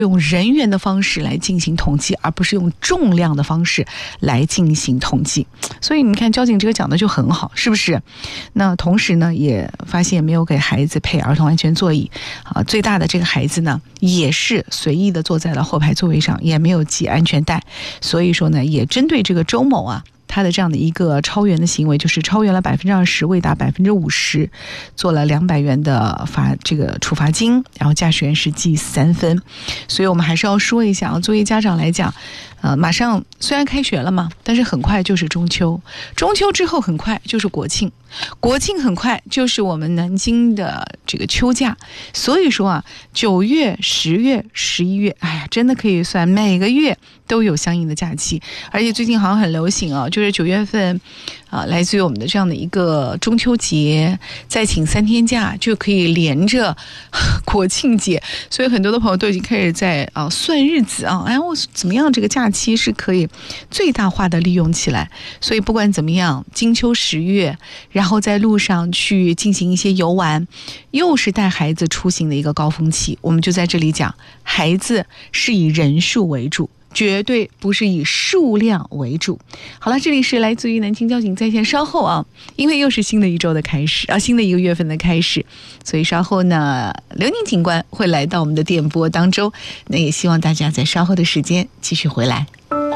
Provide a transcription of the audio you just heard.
用人员的方式来进行统计，而不是用重量的方式来进行统计。所以你看交警这个讲的就很好，是不是？那同时呢也发现没有给孩子配儿童安全座椅最大的这个孩子呢也是随意的坐在了后排座位上，也没有系安全带。所以说呢也针对这个周某他的这样的一个超员的行为，就是超员了20%，未达50%，做了200元的处罚金，然后驾驶员是记3分。所以我们还是要说一下作为家长来讲，马上虽然开学了嘛，但是很快就是中秋，中秋之后很快就是国庆，国庆很快就是我们南京的这个秋假。所以说9月、10月、11月，真的可以算每个月都有相应的假期。而且最近好像很流行就是9月份来自于我们的这样的一个中秋节，再请3天假就可以连着国庆节。所以很多的朋友都已经开始在算日子我怎么样这个假期是可以最大化的利用起来。所以不管怎么样，金秋10月，然后在路上去进行一些游玩，又是带孩子出行的一个高峰期。我们就在这里讲，孩子是以人数为主，绝对不是以数量为主。好了，这里是来自于南京交警在线，稍后因为又是新的一周的开始新的一个月份的开始，所以稍后呢刘宁警官会来到我们的电波当中，那也希望大家在稍后的时间继续回来。